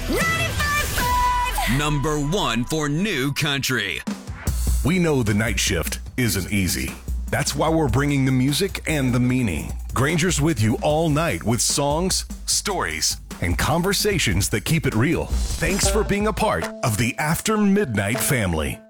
95.5. Number 1 for new country. We know the night shift isn't easy. That's why we're bringing the music and the meaning. Granger's with you all night with songs, stories, and conversations that keep it real. Thanks for being a part of the After Midnight family.